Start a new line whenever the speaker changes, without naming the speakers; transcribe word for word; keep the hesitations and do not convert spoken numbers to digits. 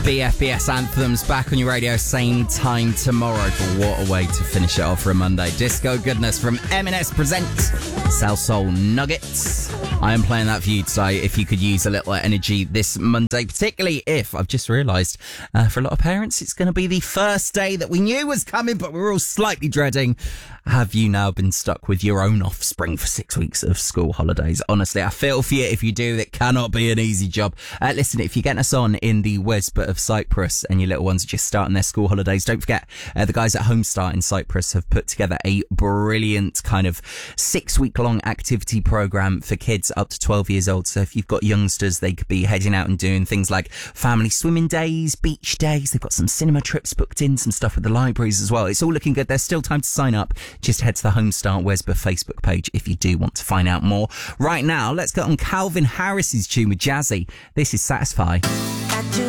B F B S Anthems back on your radio same time tomorrow. But what a way to finish it off for a Monday. Disco Goodness from M and S presents South Soul Nuggets. I am playing that for you today if you could use a little energy this Monday, particularly if, I've just realised, uh, for a lot of parents, it's going to be the first day that we knew was coming, but we were all slightly dreading. Have you now been stuck with your own offspring for six weeks of school holidays? Honestly, I feel for you if you do. It cannot be an easy job. Uh, listen, if you're getting us on in the Wesbit of Cyprus and your little ones are just starting their school holidays, don't forget uh, the guys at Homestart in Cyprus have put together a brilliant kind of six-week-long activity program for kids up to twelve years old. So if you've got youngsters, they could be heading out and doing things like family swimming days, beach days. They've got some cinema trips booked in, some stuff with the libraries as well. It's all looking good. There's still time to sign up. Just head to the Homestart Wesbit Facebook page if you do want to find out more. Right now, let's get on Calvin Harris's tune with Jazzy. This is Satisfy.